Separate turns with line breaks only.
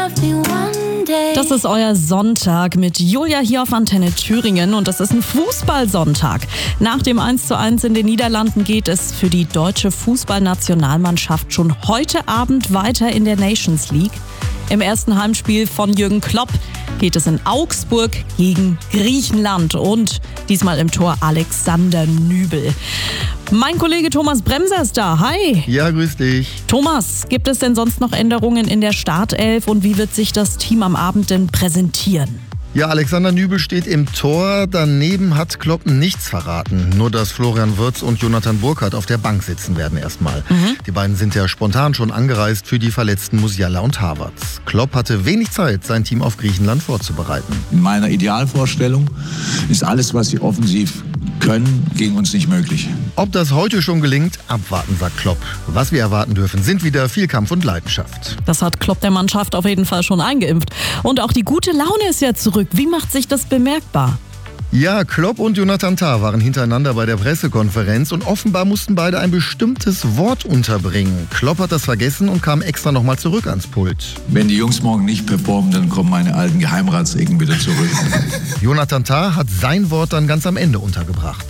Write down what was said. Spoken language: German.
Das ist euer Sonntag mit Julia hier auf Antenne Thüringen und das ist ein Fußballsonntag. Nach dem 1:1 in den Niederlanden geht es für die deutsche Fußballnationalmannschaft schon heute Abend weiter in der Nations League. Im ersten Heimspiel von Jürgen Klopp geht es in Augsburg gegen Griechenland und diesmal im Tor Alexander Nübel. Mein Kollege Thomas Bremser ist da. Hi.
Ja, grüß dich.
Thomas, gibt es denn sonst noch Änderungen in der Startelf und wie wird sich das Team am Abend denn präsentieren?
Ja, Alexander Nübel steht im Tor. Daneben hat Klopp nichts verraten. Nur, dass Florian Wirtz und Jonathan Burkhardt auf der Bank sitzen werden erstmal. Die beiden sind ja spontan schon angereist für die verletzten Musiala und Havertz. Klopp hatte wenig Zeit, sein Team auf Griechenland vorzubereiten.
In meiner Idealvorstellung ist alles, was sie offensiv können, gegen uns nicht möglich.
Ob das heute schon gelingt, abwarten, sagt Klopp. Was wir erwarten dürfen, sind wieder viel Kampf und Leidenschaft.
Das hat Klopp der Mannschaft auf jeden Fall schon eingeimpft. Und auch die gute Laune ist ja zurück. Wie macht sich das bemerkbar?
Ja, Klopp und Jonathan Tah waren hintereinander bei der Pressekonferenz und offenbar mussten beide ein bestimmtes Wort unterbringen. Klopp hat das vergessen und kam extra nochmal zurück ans Pult.
Wenn die Jungs morgen nicht performen, dann kommen meine alten Geheimratsecken wieder zurück.
Jonathan Tah hat sein Wort dann ganz am Ende untergebracht.